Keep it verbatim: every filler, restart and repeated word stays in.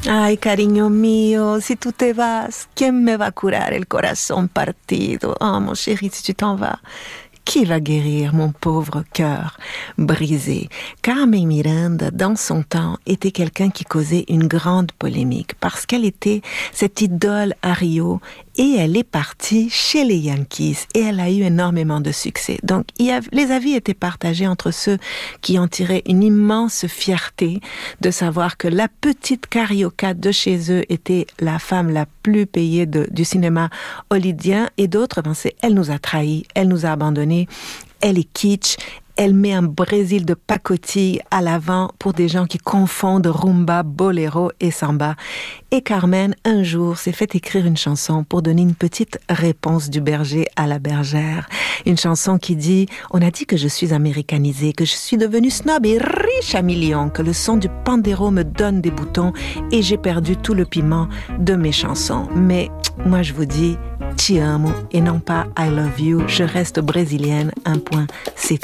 Ay, cariño mío, si tú te vas, ¿quién me va a curar el corazón partido? Oh, mon chéri, si tu t'en vas, qui va guérir mon pauvre cœur brisé? Carmen Miranda, dans son temps, était quelqu'un qui causait une grande polémique parce qu'elle était cette idole à Rio et elle est partie chez les Yankees et elle a eu énormément de succès. Donc, il y a, les avis étaient partagés entre ceux qui en tiraient une immense fierté de savoir que la petite carioca de chez eux était la femme la plus payée de, du cinéma hollywoodien et d'autres pensaient, elle nous a trahis, elle nous a abandonnés, elle est kitsch, elle met un Brésil de pacotille à l'avant pour des gens qui confondent rumba, boléro et samba. Et Carmen, un jour, s'est fait écrire une chanson pour donner une petite réponse du berger à la bergère. Une chanson qui dit « On a dit que je suis américanisée, que je suis devenue snob et riche à millions, que le son du pandéro me donne des boutons et j'ai perdu tout le piment de mes chansons. Mais moi, je vous dis « Ti amo » et non pas « I love you ». Je reste brésilienne, un point, c'est